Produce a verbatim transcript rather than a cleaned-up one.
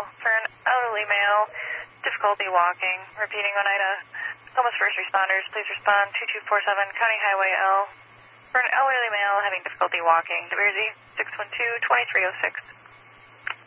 for an elderly male, difficulty walking. Repeating, Oneida. Almost first responders, please respond two two four seven County Highway L for an elderly male having difficulty walking. De Beers, six one two, two three zero six.